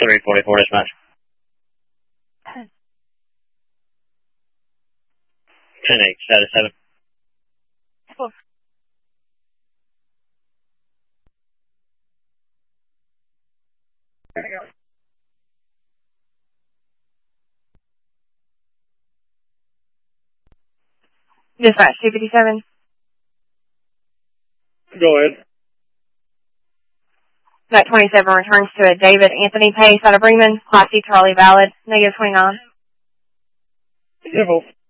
344 dispatch. 10-8, status 7. Dispatch 257. Go ahead. That 27 returns to a David Anthony Pace out of Bremen, Class C Charlie valid, -29. Civil.